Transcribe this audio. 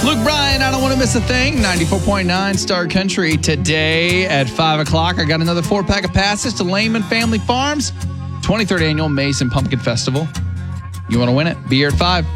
Luke Bryan, I don't want to miss a thing. 94.9 Star Country. Today at 5 o'clock, I got another 4-pack of passes to Lehman Family Farms, 23rd Annual Mason Pumpkin Festival. You want to win it? Be here at 5.